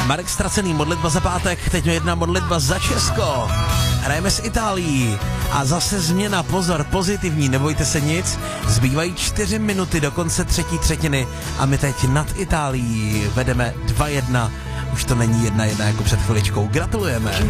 Marek Stracený, modlitba za pátek, teď jedna modlitba za Česko. Hrajeme s Itálií a zase změna, pozor, pozitivní, nebojte se nic. Zbývají 4 minuty do konce třetí třetiny a my teď nad Itálií vedeme 2-1. Už to není 1-1 jako před chviličkou. Gratulujeme.